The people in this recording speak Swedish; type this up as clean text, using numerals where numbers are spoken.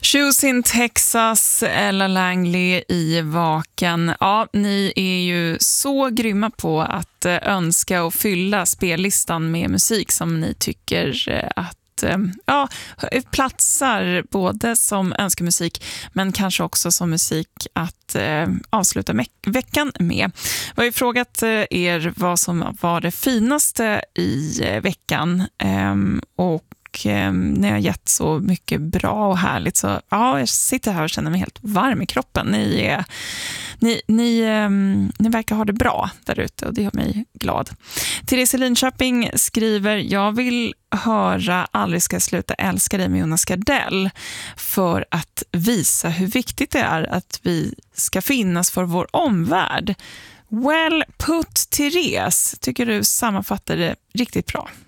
Choose in Texas, Ella Langley i Vaken. Ja, ni är ju så grymma på att önska och fylla spellistan med musik som ni tycker att platsar både som önskemusik men kanske också som musik att avsluta veckan med. Vi har ju frågat er vad som var det finaste i veckan och när jag har gett så mycket bra och härligt så jag sitter här och känner mig helt varm i kroppen. Ni verkar ha det bra där ute och det gör mig glad. Therese Linköping skriver: jag vill höra Aldrig ska sluta älska dig med Jonas Gardell för att visa hur viktigt det är att vi ska finnas för vår omvärld. Well put, Therese. Tycker du sammanfattar det riktigt bra.